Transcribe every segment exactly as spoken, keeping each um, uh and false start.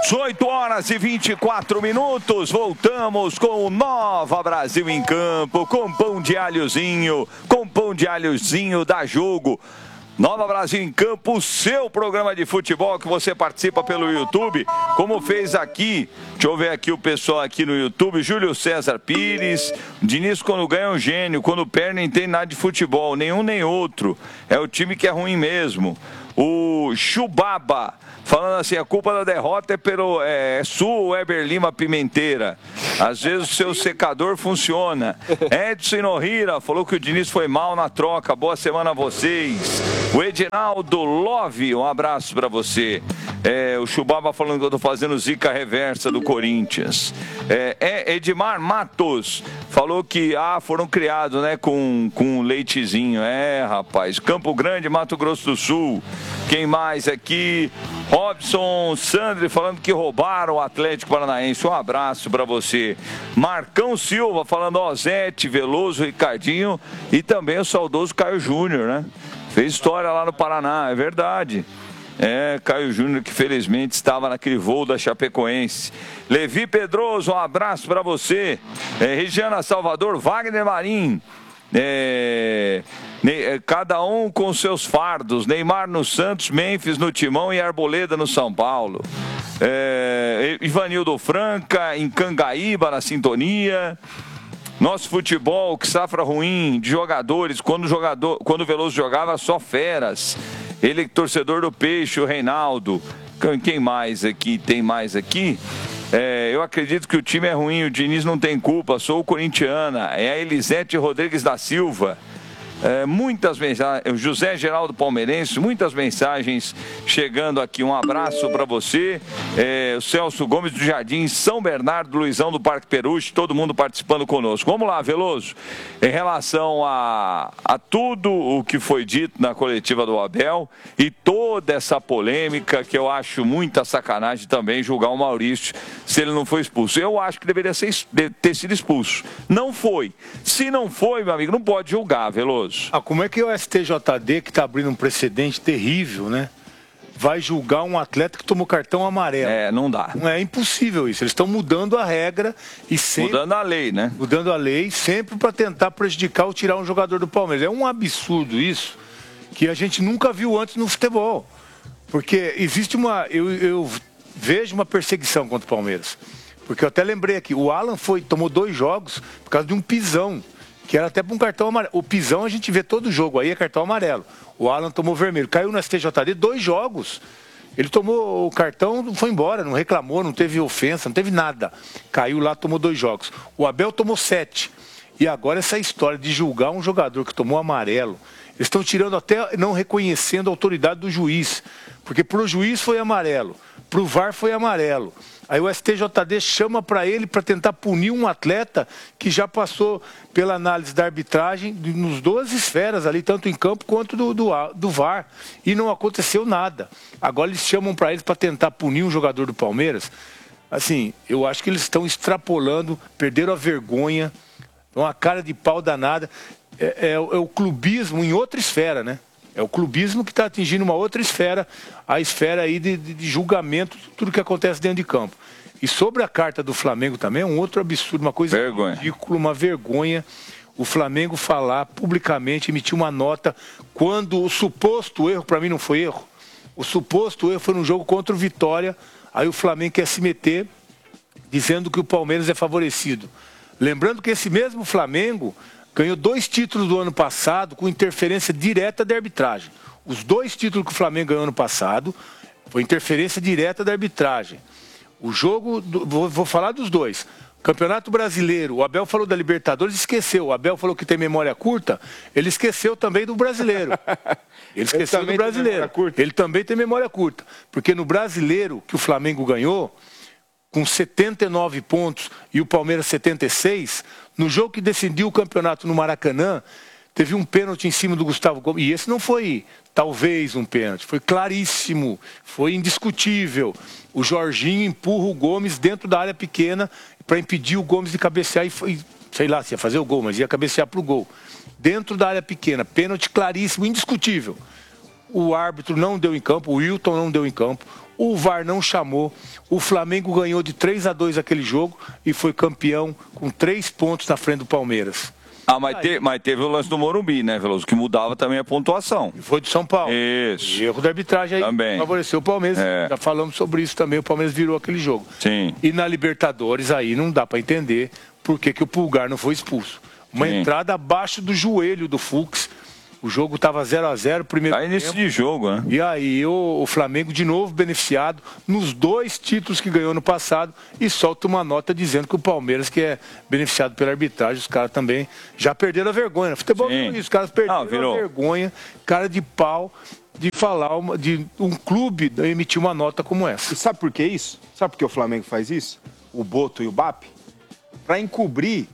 dezoito horas e vinte e quatro minutos, voltamos com o Nova Brasil em Campo, com pão de alhozinho, com pão de alhozinho da Jogo. Nova Brasil em Campo, o seu programa de futebol que você participa pelo YouTube, como fez aqui, deixa eu ver aqui o pessoal aqui no YouTube, Júlio César Pires, Diniz quando ganha é um gênio, quando perde não entende nada de futebol, nenhum nem outro, é o time que é ruim mesmo. O Chubaba, falando assim, a culpa da derrota é pelo é, Sul Weber Lima Pimenteira. Às vezes o seu secador funciona. Edson Nohira falou que o Diniz foi mal na troca. Boa semana a vocês. O Edinaldo Love, um abraço para você. É, o Chubaba falando que eu tô fazendo zica reversa do Corinthians. É, é, Edmar Matos falou que ah, foram criados, né, com, com leitezinho. É, rapaz. Campo Grande, Mato Grosso do Sul. Quem mais aqui? Robson Sandri falando que roubaram o Atlético Paranaense. Um abraço para você. Marcão Silva falando Ozete, Veloso, Ricardinho e também o saudoso Caio Júnior, né? Fez história lá no Paraná, é verdade. É, Caio Júnior que felizmente estava naquele voo da Chapecoense. Levi Pedroso, um abraço para você. É, Regiana Salvador, Wagner Marim. É, cada um com seus fardos. Neymar no Santos, Memphis no Timão e Arboleda no São Paulo. É, Ivanildo Franca em Cangaíba na sintonia. Nosso futebol, que safra ruim de jogadores. Quando o, jogador, quando o Veloso jogava, só feras. Ele, torcedor do Peixe, o Reinaldo. Quem mais aqui? Tem mais aqui? É, eu acredito que o time é ruim, o Diniz não tem culpa, sou corintiana. É a Elisete Rodrigues da Silva. É, muitas mensagens, José Geraldo Palmeirense, muitas mensagens chegando aqui. Um abraço para você. É, o Celso Gomes do Jardim, São Bernardo, Luizão do Parque Peruche, todo mundo participando conosco. Vamos lá, Veloso. Em relação a, a tudo o que foi dito na coletiva do Abel e toda essa polêmica, que eu acho muita sacanagem também julgar o Maurício se ele não foi expulso. Eu acho que deveria ser, ter sido expulso. Não foi. Se não foi, meu amigo, não pode julgar, Veloso. Ah, como é que o S T J D, que está abrindo um precedente terrível, né, vai julgar um atleta que tomou cartão amarelo? É, não dá. É impossível isso. Eles estão mudando a regra e sempre... Mudando a lei, né? Mudando a lei, sempre para tentar prejudicar ou tirar um jogador do Palmeiras. É um absurdo isso, que a gente nunca viu antes no futebol. Porque existe uma... Eu, eu vejo uma perseguição contra o Palmeiras. Porque eu até lembrei aqui, o Alan foi, tomou dois jogos por causa de um pisão. Que era até para um cartão amarelo. O pisão a gente vê todo jogo, aí é cartão amarelo. O Alan tomou vermelho. Caiu no S T J D dois jogos. Ele tomou o cartão, foi embora, não reclamou, não teve ofensa, não teve nada. Caiu lá, tomou dois jogos. O Abel tomou sete. E agora essa história de julgar um jogador que tomou amarelo. Eles estão tirando até, não reconhecendo a autoridade do juiz. Porque para o juiz foi amarelo, para o V A R foi amarelo. Aí o S T J D chama para ele para tentar punir um atleta que já passou pela análise da arbitragem nos duas esferas ali, tanto em campo quanto do, do, do V A R. E não aconteceu nada. Agora eles chamam para eles para tentar punir um jogador do Palmeiras. Assim, eu acho que eles estão extrapolando, perderam a vergonha, uma cara de pau danada. É, é, é o clubismo em outra esfera, né? É o clubismo que está atingindo uma outra esfera, a esfera aí de, de, de julgamento, tudo que acontece dentro de campo. E sobre a carta do Flamengo também, é um outro absurdo, uma coisa vergonha. ridícula, uma vergonha, o Flamengo falar publicamente, emitir uma nota, quando o suposto erro, para mim não foi erro, o suposto erro foi num jogo contra o Vitória, aí o Flamengo quer se meter, dizendo que o Palmeiras é favorecido. Lembrando que esse mesmo Flamengo ganhou dois títulos do ano passado com interferência direta da arbitragem. Os dois títulos que o Flamengo ganhou ano passado foi interferência direta da arbitragem. O jogo, do, vou, vou falar dos dois. Campeonato Brasileiro, o Abel falou da Libertadores, esqueceu. O Abel falou que tem memória curta, ele esqueceu também do Brasileiro. Ele esqueceu ele do Brasileiro. Ele também tem memória curta. Porque no Brasileiro, que o Flamengo ganhou, com setenta e nove pontos e o Palmeiras setenta e seis, no jogo que decidiu o campeonato no Maracanã, teve um pênalti em cima do Gustavo Gomes. E esse não foi, talvez, um pênalti. Foi claríssimo, foi indiscutível. O Jorginho empurra o Gomes dentro da área pequena para impedir o Gomes de cabecear e foi, sei lá se ia fazer o gol, mas ia cabecear para o gol. Dentro da área pequena, pênalti claríssimo, indiscutível. O árbitro não deu em campo, o Wilton não deu em campo, o V A R não chamou, o Flamengo ganhou de três a dois aquele jogo e foi campeão com três pontos na frente do Palmeiras. Ah, mas, te, mas teve o lance do Morumbi, né, Veloso? Que mudava também a pontuação. Foi de São Paulo. Isso. E erro da arbitragem aí também favoreceu o Palmeiras. É. Já falamos sobre isso também, o Palmeiras virou aquele jogo. Sim. E na Libertadores aí não dá para entender por que, que o Pulgar não foi expulso. Uma Sim. entrada abaixo do joelho do Fux. O jogo estava zero a zero, primeiro tempo. Aí início de jogo, né? E aí o, o Flamengo de novo beneficiado nos dois títulos que ganhou no passado e solta uma nota dizendo que o Palmeiras, que é beneficiado pela arbitragem, os caras também já perderam a vergonha. Futebol é isso, os caras perderam Não, a vergonha, cara de pau, de falar, uma, de um clube emitir uma nota como essa. E sabe por que isso? Sabe por que o Flamengo faz isso? O Boto e o B A P? Para encobrir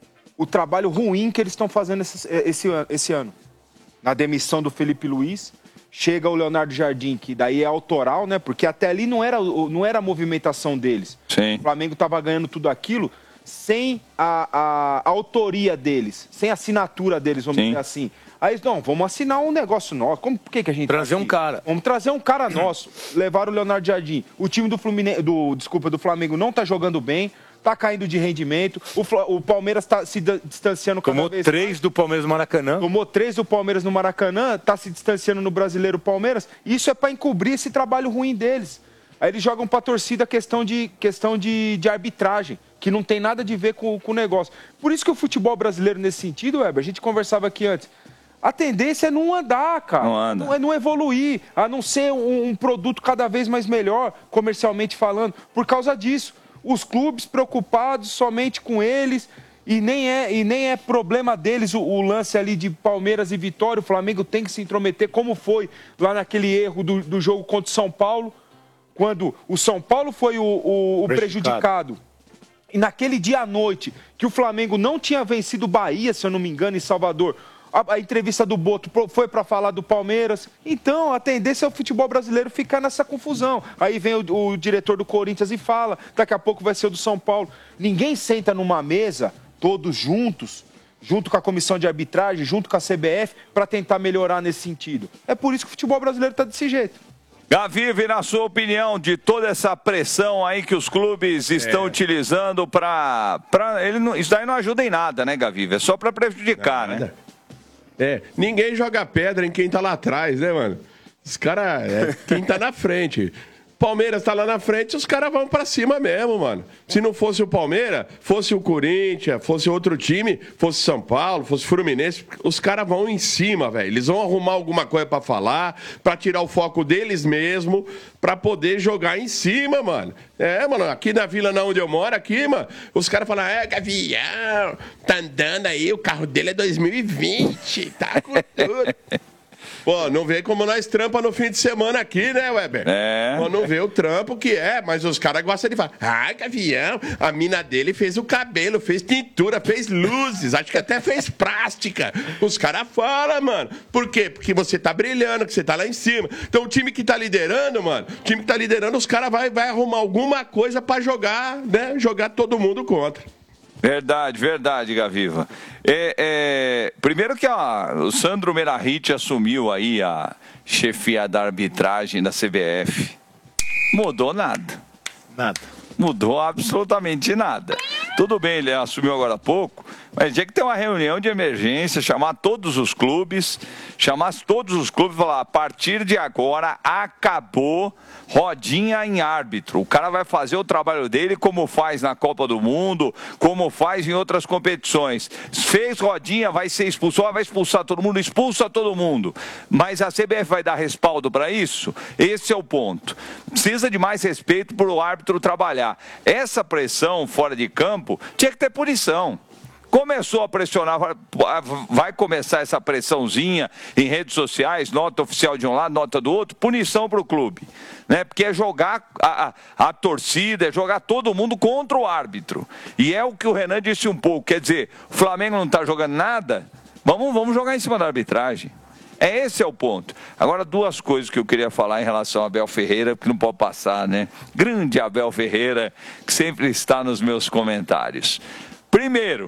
o trabalho ruim que eles estão fazendo esse, esse, esse ano. Na demissão do Felipe Luiz, chega o Leonardo Jardim, que daí é autoral, né? Porque até ali não era, não era a movimentação deles. Sim. O Flamengo estava ganhando tudo aquilo sem a, a, a autoria deles, sem a assinatura deles, vamos Sim. dizer assim. Aí, não, vamos assinar um negócio nosso. Como, por que, que a gente... Trazer tá um cara. Vamos trazer um cara nosso. Levaram o Leonardo Jardim. O time do Fluminense, do, desculpa, do Flamengo não tá jogando bem. Tá caindo de rendimento. O, o Palmeiras tá se distanciando cada Tomou vez três mais. do Palmeiras no Maracanã. Tomou três do Palmeiras no Maracanã. Tá se distanciando no Brasileiro Palmeiras. Isso é para encobrir esse trabalho ruim deles. Aí eles jogam pra torcida questão de, questão de, de arbitragem, que não tem nada a ver com, com o negócio. Por isso que o futebol brasileiro, nesse sentido, Weber, a gente conversava aqui antes, a tendência é não andar, cara. Não anda. Não é não evoluir, a não ser um, um produto cada vez mais melhor, comercialmente falando, por causa disso. Os clubes preocupados somente com eles, e nem é, e nem é problema deles o, o lance ali de Palmeiras e Vitória. O Flamengo tem que se intrometer, como foi lá naquele erro do, do jogo contra o São Paulo, quando o São Paulo foi o, o, o prejudicado. prejudicado. E naquele dia à noite, que o Flamengo não tinha vencido o Bahia, se eu não me engano, em Salvador, a, a entrevista do Boto foi para falar do Palmeiras. Então, a tendência é o futebol brasileiro ficar nessa confusão. Aí vem o, o diretor do Corinthians e fala, daqui a pouco vai ser o do São Paulo. Ninguém senta numa mesa, todos juntos, junto com a comissão de arbitragem, junto com a C B F, para tentar melhorar nesse sentido. É por isso que o futebol brasileiro está desse jeito. Gavive, na sua opinião, de toda essa pressão aí que os clubes estão é. utilizando para... Ele não, isso daí não ajuda em nada, né, Gavive? É só para prejudicar, nada. né? É, ninguém joga pedra em quem tá lá atrás, né, mano? Os caras, é quem tá na frente. Palmeiras tá lá na frente, os caras vão pra cima mesmo, mano. Se não fosse o Palmeiras, fosse o Corinthians, fosse outro time, fosse São Paulo, fosse Fluminense, os caras vão em cima, velho. Eles vão arrumar alguma coisa pra falar, pra tirar o foco deles mesmo, pra poder jogar em cima, mano. É, mano, aqui na vila na onde eu moro, aqui, mano, os caras falam, é, Gavião, tá andando aí, o carro dele é dois mil e vinte, tá com tudo. Pô, não vê como nós trampa no fim de semana aqui, né, Weber? É. Pô, não vê o trampo que é, mas os caras gostam de falar. Ah, Gavião, a mina dele fez o cabelo, fez tintura, fez luzes, acho que até fez plástica. Os caras falam, mano. Por quê? Porque você tá brilhando, que você tá lá em cima. Então o time que tá liderando, mano, o time que tá liderando, os caras vai, vai arrumar alguma coisa pra jogar, né? Jogar todo mundo contra. Verdade, verdade, Gaviva. É, é, primeiro que a, o Sandro Meirahit assumiu aí a chefia da arbitragem da C B F. Mudou nada. Nada. Mudou absolutamente nada. Tudo bem, ele assumiu agora há pouco, mas tinha que ter uma reunião de emergência, chamar todos os clubes, chamar todos os clubes e falar, a partir de agora, acabou rodinha em árbitro. O cara vai fazer o trabalho dele como faz na Copa do Mundo, como faz em outras competições. Fez rodinha, vai ser expulso, vai expulsar todo mundo, expulsa todo mundo. Mas a C B F vai dar respaldo para isso? Esse é o ponto. Precisa de mais respeito para o árbitro trabalhar. Essa pressão fora de campo tinha que ter punição. Começou a pressionar, vai começar essa pressãozinha em redes sociais, nota oficial de um lado, nota do outro, punição para o clube. Né? Porque é jogar a, a, a torcida, é jogar todo mundo contra o árbitro. E é o que o Renan disse um pouco, quer dizer, o Flamengo não está jogando nada, vamos, vamos jogar em cima da arbitragem. É, esse é o ponto. Agora, duas coisas que eu queria falar em relação a Abel Ferreira, que não pode passar, né? Grande Abel Ferreira, que sempre está nos meus comentários. Primeiro,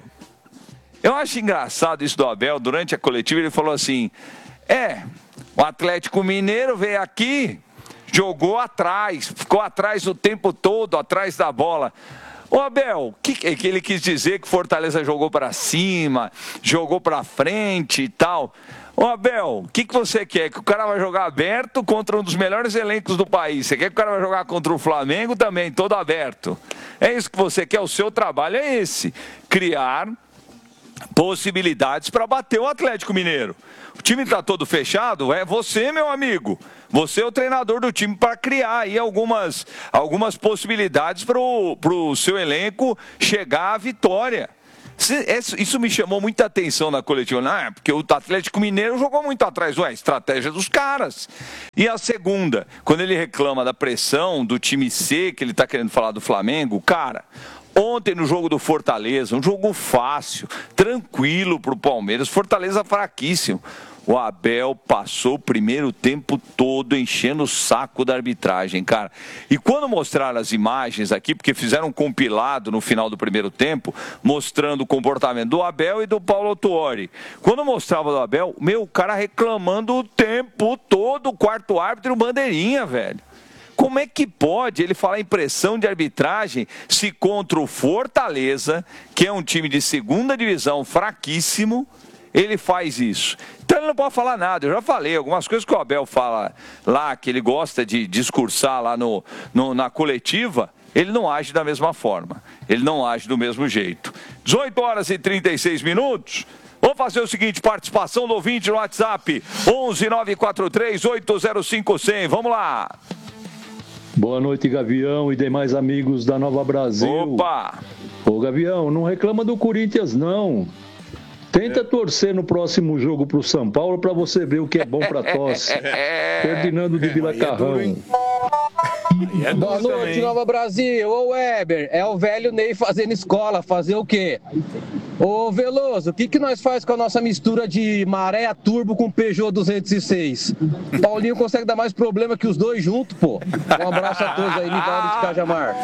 eu acho engraçado isso do Abel, durante a coletiva ele falou assim, é, o Atlético Mineiro veio aqui, jogou atrás, ficou atrás o tempo todo, atrás da bola. Ô Abel, o que, que ele quis dizer que Fortaleza jogou para cima, jogou para frente e tal? Ô Abel, o que, que você quer? Que o cara vai jogar aberto contra um dos melhores elencos do país? Você quer que o cara vai jogar contra o Flamengo também, todo aberto? É isso que você quer? O seu trabalho é esse, criar possibilidades para bater o Atlético Mineiro. O time está todo fechado, é você, meu amigo. Você é o treinador do time para criar aí algumas, algumas possibilidades para o seu elenco chegar à vitória. Isso me chamou muita atenção na coletiva, não é? Porque o Atlético Mineiro jogou muito atrás, ué, estratégia dos caras. E a segunda, quando ele reclama da pressão do time C, que ele está querendo falar do Flamengo, cara, ontem no jogo do Fortaleza, um jogo fácil, tranquilo para o Palmeiras, Fortaleza fraquíssimo. O Abel passou o primeiro tempo todo enchendo o saco da arbitragem, cara. E quando mostraram as imagens aqui, porque fizeram um compilado no final do primeiro tempo, mostrando o comportamento do Abel e do Paulo Tuori. Quando mostrava do Abel, meu, o cara reclamando o tempo todo, o quarto árbitro e o bandeirinha, velho. Como é que pode ele falar em pressão de arbitragem se contra o Fortaleza, que é um time de segunda divisão fraquíssimo, ele faz isso? Então ele não pode falar nada. Eu já falei, algumas coisas que o Abel fala lá, que ele gosta de discursar lá no, no, na coletiva, ele não age da mesma forma. Ele não age do mesmo jeito. dezoito horas e trinta e seis minutos. Vamos fazer o seguinte, participação do ouvinte no WhatsApp, onze nove quatro três oito zero cinco zero zero. Vamos lá. Boa noite, Gavião e demais amigos da Nova Brasil. Opa! Ô, Gavião, não reclama do Corinthians, não. Tenta é. torcer no próximo jogo pro São Paulo para você ver o que é bom pra tosse. Ferdinando de Vila Carrão. É Boa noite, também. Nova Brasil. Ô Weber, é o velho Ney fazendo escola. Fazer o quê? Ô Veloso, o que, que nós faz com a nossa mistura de maré a turbo com Peugeot duzentos e seis? Paulinho consegue dar mais problema que os dois juntos, pô. Um abraço a todos aí, Nivaldo de Cajamar.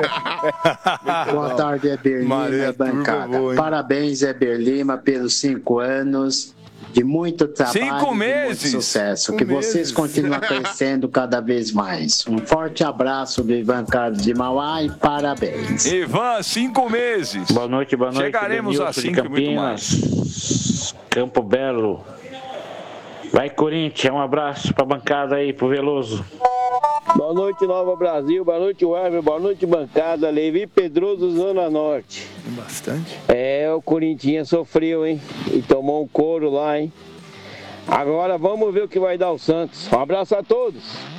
Boa tarde, Eber Lima e bancada. É Parabéns, Eber Lima, pelos cinco anos de muito trabalho cinco meses. E muito sucesso. Cinco que meses. Vocês continuem crescendo cada vez mais. Um forte abraço do Ivan Carlos de Mauá e parabéns. Ivan, cinco meses. Boa noite, boa noite. Chegaremos a cinco e muito mais. Campo Belo. Vai, Corinthians. Um abraço pra bancada aí, pro Veloso. Boa noite, Nova Brasil. Boa noite, Weber. Boa noite, bancada. Levi Pedroso, Zona Norte. Bastante. É, o Corinthians sofreu, hein? E tomou um couro lá, hein? Agora vamos ver o que vai dar o Santos. Um abraço a todos.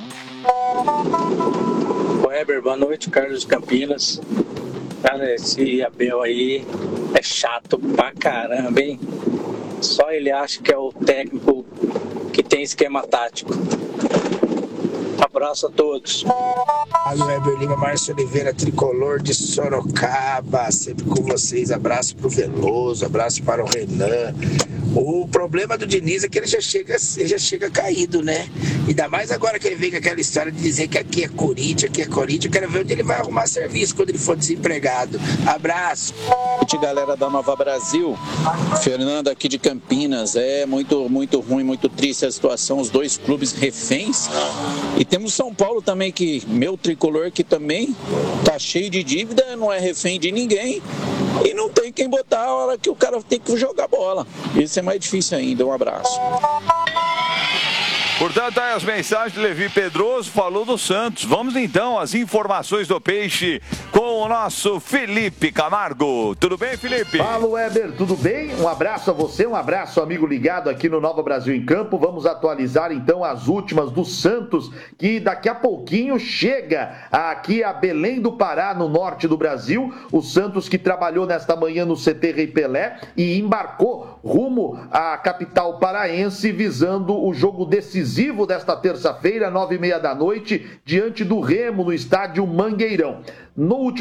Weber, boa noite, Carlos de Campinas. Cara, esse Abel aí é chato pra caramba, hein? Só ele acha que é o técnico que tem esquema tático. Abraço a todos. Fala, Weber Lima, Márcio Oliveira, tricolor de Sorocaba, sempre com vocês. Abraço pro Veloso, abraço para o Renan. O problema do Diniz é que ele já chega, ele já chega caído, né? Ainda mais agora que ele vem com aquela história de dizer que aqui é Corinthians, aqui é Corinthians. Eu quero ver onde ele vai arrumar serviço quando ele for desempregado. Abraço. Boa noite, galera da Nova Brasil. Fernando aqui de Campinas. É muito, muito ruim, muito triste a situação. Os dois clubes reféns. E temos São Paulo também, que meu tricolor, que também tá cheio de dívida, não é refém de ninguém. E não tem quem botar a hora que o cara tem que jogar bola. Isso é mais difícil ainda. Um abraço. Portanto, aí as mensagens de Levi Pedroso, falou do Santos. Vamos então às informações do Peixe com o nosso Felipe Camargo. Tudo bem, Felipe? Fala, Weber, tudo bem? Um abraço a você, um abraço, amigo ligado aqui no Nova Brasil em Campo. Vamos atualizar então as últimas do Santos, que daqui a pouquinho chega aqui a Belém do Pará, no norte do Brasil. O Santos que trabalhou nesta manhã no C T Rei Pelé e embarcou rumo à capital paraense, visando o jogo decisivo desta terça-feira, nove e meia da noite, diante do Remo, no estádio Mangueirão. No último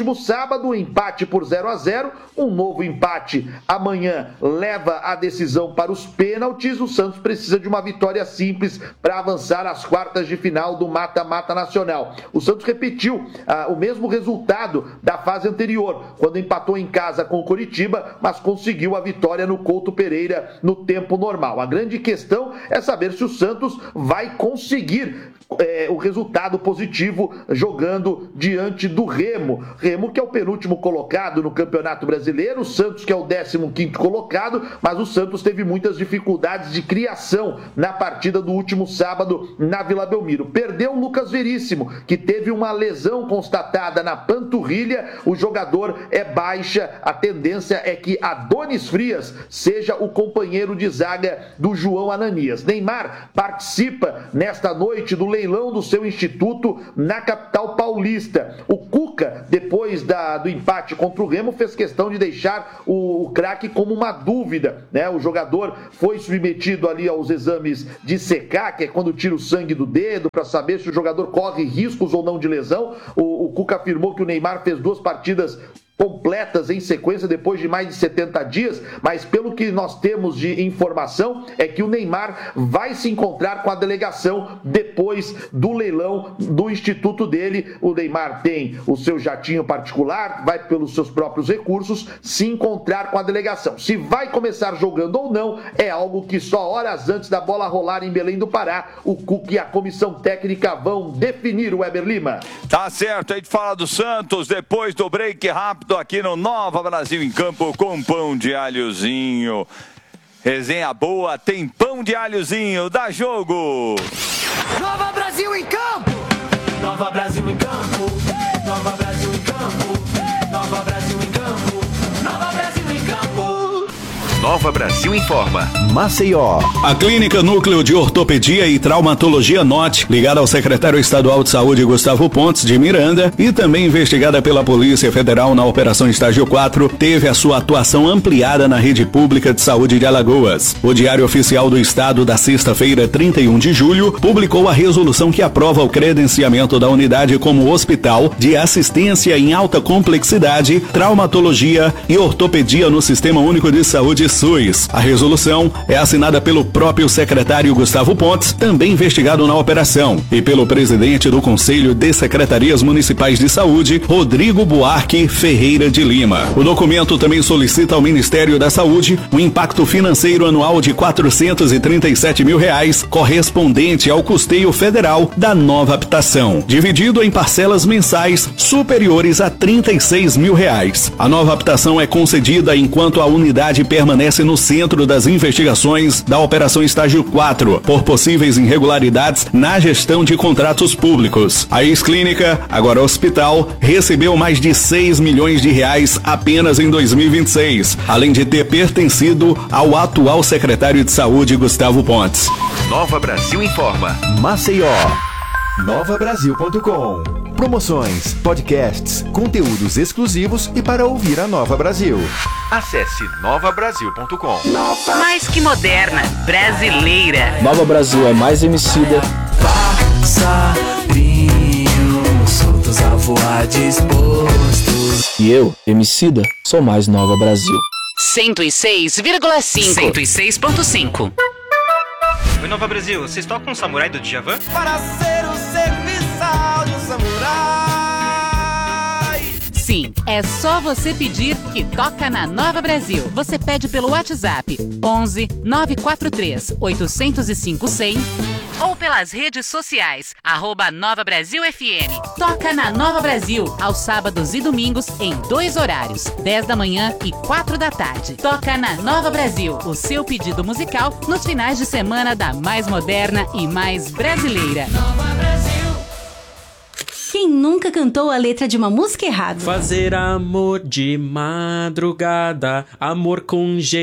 último sábado, um empate por zero a zero, um novo empate amanhã leva a decisão para os pênaltis. O Santos precisa de uma vitória simples para avançar às quartas de final do mata-mata nacional. O Santos repetiu ah, o mesmo resultado da fase anterior, quando empatou em casa com o Coritiba, mas conseguiu a vitória no Couto Pereira no tempo normal. A grande questão é saber se o Santos vai conseguir É, o resultado positivo jogando diante do Remo. Remo que é o penúltimo colocado no Campeonato Brasileiro, o Santos que é o décimo quinto colocado, mas o Santos teve muitas dificuldades de criação na partida do último sábado na Vila Belmiro. Perdeu o Lucas Veríssimo, que teve uma lesão constatada na panturrilha, o jogador é baixa, a tendência é que Adonis Frias seja o companheiro de zaga do João Ananias. Neymar participa nesta noite do leilão do seu instituto na capital paulista. O Cuca, depois da, do empate contra o Remo, fez questão de deixar o, o craque como uma dúvida, né? O jogador foi submetido ali aos exames de secar, que é quando tira o sangue do dedo, para saber se o jogador corre riscos ou não de lesão. O, o Cuca afirmou que o Neymar fez duas partidas completas em sequência depois de mais de setenta dias, mas pelo que nós temos de informação é que o Neymar vai se encontrar com a delegação depois do leilão do instituto dele. O Neymar tem o seu jatinho particular, vai pelos seus próprios recursos se encontrar com a delegação. Se vai começar jogando ou não é algo que só horas antes da bola rolar em Belém do Pará o Cuca e a comissão técnica vão definir. O Weber Lima. Tá certo, a gente fala do Santos depois do break rápido aqui no Nova Brasil em Campo com pão de alhozinho. Resenha boa, tem pão de alhozinho, dá jogo! Nova Brasil em Campo! Nova Brasil em Campo! Nova Brasil em Campo! Nova Brasil em Campo! Nova Brasil em Campo! Nova Brasil informa. Maceió. A Clínica Núcleo de Ortopedia e Traumatologia N O T, ligada ao secretário estadual de Saúde Gustavo Pontes de Miranda e também investigada pela Polícia Federal na Operação Estágio quatro, teve a sua atuação ampliada na rede pública de saúde de Alagoas. O Diário Oficial do Estado da sexta-feira, trinta e um de julho, publicou a resolução que aprova o credenciamento da unidade como hospital de assistência em alta complexidade, traumatologia e ortopedia no Sistema Único de Saúde SUS. A resolução é assinada pelo próprio secretário Gustavo Pontes, também investigado na operação, e pelo presidente do Conselho de Secretarias Municipais de Saúde, Rodrigo Buarque Ferreira de Lima. O documento também solicita ao Ministério da Saúde um impacto financeiro anual de quatrocentos e trinta e sete mil reais, correspondente ao custeio federal da nova habitação, dividido em parcelas mensais superiores a trinta e seis mil reais. A nova habitação é concedida enquanto a unidade permanece no centro das investigações da Operação Estágio quatro, por possíveis irregularidades na gestão de contratos públicos. A ex-clínica, agora hospital, recebeu mais de seis milhões de reais apenas em dois mil e vinte e seis, além de ter pertencido ao atual secretário de Saúde, Gustavo Pontes. Nova Brasil informa. Maceió. nova brasil ponto com. Promoções, podcasts, conteúdos exclusivos e para ouvir a Nova Brasil. Acesse nova brasil ponto com. Mais que moderna, brasileira. Nova Brasil é mais emicida. Passarinhos soltos a voar dispostos. E eu, emicida, sou mais Nova Brasil. cento e seis vírgula cinco. cento e seis ponto cinco. Oi, Nova Brasil, vocês tocam o Samurai do Djavan? Para ser o serviçal de um samurai. Sim, é só você pedir que toca na Nova Brasil. Você pede pelo WhatsApp onze nove quatro três oito zero cinco cem ou pelas redes sociais, arroba Nova Brasil F M. Toca na Nova Brasil, aos sábados e domingos, em dois horários, dez da manhã e quatro da tarde. Toca na Nova Brasil, o seu pedido musical nos finais de semana da mais moderna e mais brasileira. Nova Brasil. Quem nunca cantou a letra de uma música errada? Fazer amor de madrugada, amor com jeito.